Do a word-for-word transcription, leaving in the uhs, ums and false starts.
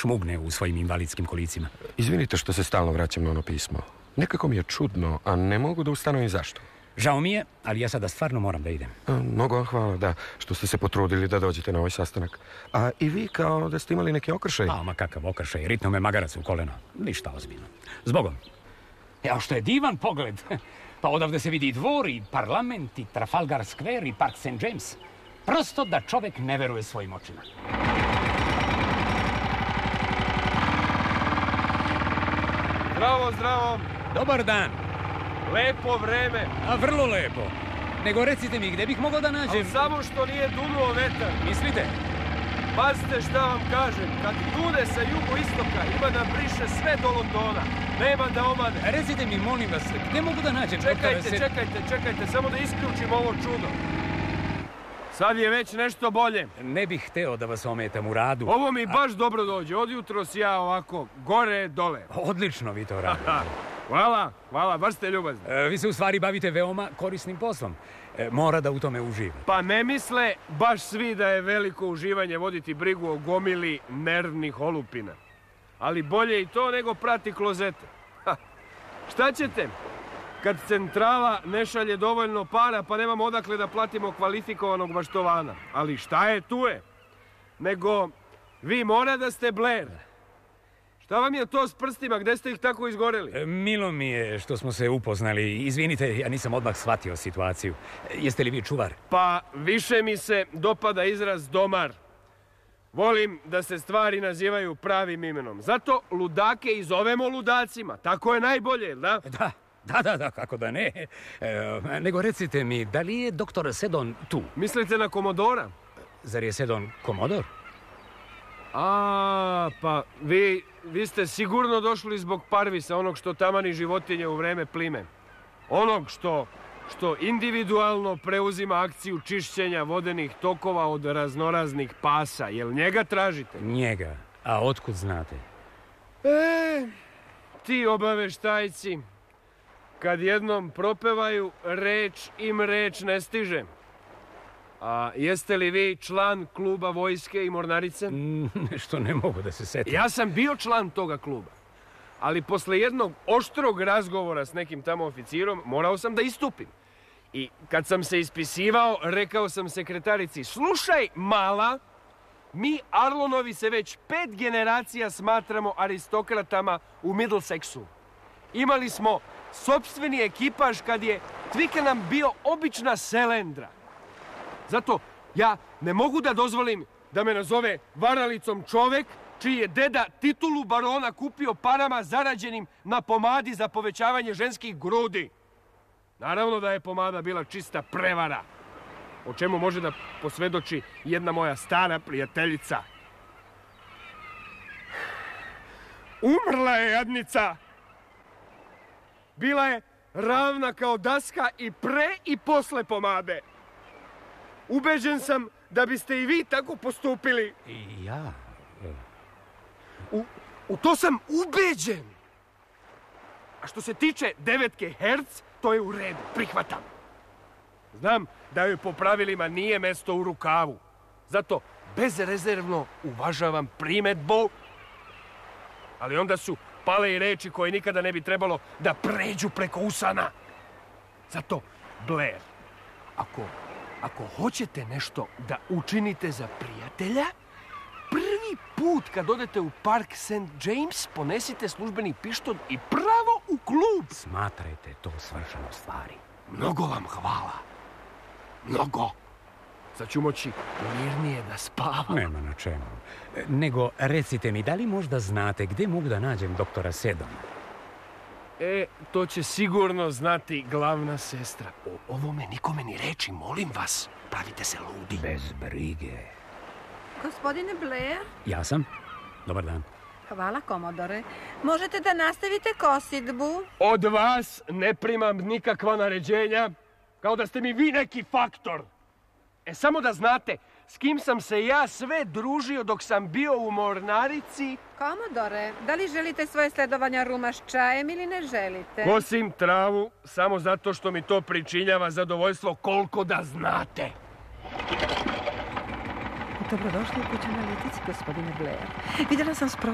šmugne u svojim invalidskim kolicima. Izvinite što se stalno vraćam na ono pismo. Nekako mi je čudno, a ne mogu da ustanovim zašto. Žao mi je, ali ja sada stvarno moram da idem. Mnogo vam hvala, da, što ste se potrudili da dođete na ovaj sastanak. A i vi kao da ste imali neki okršaj? A, ma kakav okršaj, ritno me magarac u koleno. Ništa ozbiljno. Zbogom. Evo što je divan pogled. Pa odavde se vidi i dvor, i parlament, i Trafalgar Square, i Park Saint James. Prosto da čovek ne veruje svojim očima. Zdravo, zdravo. Dobar dan. Lepo vreme. A vrlo lepo. Nego recite mi, gde bih mogao da nađem... Ali samo što nije dunuo vetar. Mislite? Pazite šta vam kažem. Kad dune sa jugoistoka, ima da briše sve do Londona. Nema da omane. Recite mi, molim vas, gde mogu da nađem... Čekajte, se... čekajte, čekajte. Samo da isključim ovo čudo. Sad je već nešto bolje. Ne bih hteo da vas ometam u radu. Ovo mi baš dobro dođe. Od jutros ja ovako, gore, dole. Odlično vi to radite. Hvala, hvala, baš ste ljubazni. E, vi se u stvari bavite veoma korisnim poslom. E, mora da u tome uživa. Pa ne misle baš svi da je veliko uživanje voditi brigu o gomili nervnih olupina. Ali bolje i to nego prati klozete. Ha. Šta ćete? Kad centrala ne šalje dovoljno para, pa nemamo odakle da platimo kvalifikovanog baštovana. Ali šta je, tu je. Nego, vi mora da ste Blair. Šta vam je to s prstima? Gde ste ih tako izgoreli? E, milo mi je što smo se upoznali. Izvinite, ja nisam odmah shvatio situaciju. Jeste li vi čuvar? Pa, više mi se dopada izraz domar. Volim da se stvari nazivaju pravim imenom. Zato ludake i zovemo ludacima. Tako je najbolje, da? Da. Da, da, da, kako da ne. E, nego recite mi, da li je doktor Sedon tu? Mislite na Komodora? Zar je Sedon komodor? A, pa vi, vi ste sigurno došli zbog Parvisa, onog što tamani životinje u vreme plime. Onog što, što individualno preuzima akciju čišćenja vodenih tokova od raznoraznih pasa. Jel njega tražite? Njega. A otkud znate? E, ti obaveštajci. Kad jednom propevaju, reč im reč ne stiže. A jeste li vi član kluba vojske i mornarice? Mm, nešto ne mogu da se setim. Ja sam bio član toga kluba. Ali posle jednog oštrog razgovora s nekim tamo oficirom, morao sam da istupim. I kad sam se ispisivao, rekao sam sekretarici, slušaj, mala, mi Arlonovi se već pet generacija smatramo aristokratama u Middlesexu. Imali smo sopstveni ekipaž kad je Twickenham bio obična selendra. Zato ja ne mogu da dozvolim da me nazove varalicom čovek čiji je deda titulu barona kupio parama zarađenim na pomadi za povećavanje ženskih grudi. Naravno da je pomada bila čista prevara, o čemu može da posvedoči jedna moja stara prijateljica. Umrla je jadnica. Bila je ravna kao daska i pre i posle pomade. Ubeđen sam da biste i vi tako postupili. I ja? U, u to sam ubeđen. A što se tiče devetke Herc, to je u redu, prihvatam. Znam da joj po pravilima nije mesto u rukavu. Zato bezrezervno uvažavam primedbu. Ali onda su pale i reči koje nikada ne bi trebalo da pređu preko usana. Zato, Blair, ako, ako hoćete nešto da učinite za prijatelja, prvi put kad odete u Park Saint James, ponesite službeni pištolj i pravo u klub. Smatrajte to svršeno stvari. Mnogo vam hvala. Mnogo. Sad ću moći mirnije da spavam. Nema na čemu. Nego, recite mi, da li možda znate gde mogu da nađem doktora Sedona? E, to će sigurno znati glavna sestra. O ovome nikome ni reči, molim vas. Pravite se ludi. Bez brige. Gospodine Blair? Ja sam. Dobar dan. Hvala, komodore. Možete da nastavite kosidbu? Od vas ne primam nikakva naređenja, kao da ste mi vi neki faktor. E, samo da znate, s kim sam se ja sve družio dok sam bio u mornarici. Komodore, da li želite svoje sledovanja ruma s čajem ili ne želite? Kosim travu samo zato što mi to pričinjava zadovoljstvo koliko da znate. Dobrodošli u kuću analitici, gospodine Blair. Videla sam